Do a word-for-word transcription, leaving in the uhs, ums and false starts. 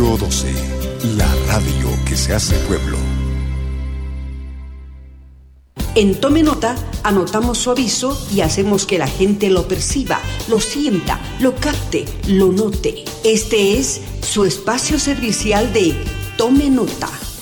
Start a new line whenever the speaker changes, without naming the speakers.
Radio doce, la radio que se hace pueblo.
En Tome Nota, anotamos su aviso y hacemos que la gente lo perciba, lo sienta, lo capte, lo note. Este es su espacio servicial de Tome Nota.